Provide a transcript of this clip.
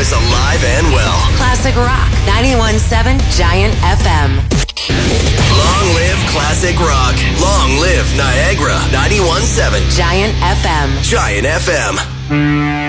is alive and well. Classic Rock 91.7 Giant FM. Long live Classic Rock. Long live Niagara 91.7 Giant FM. Giant FM.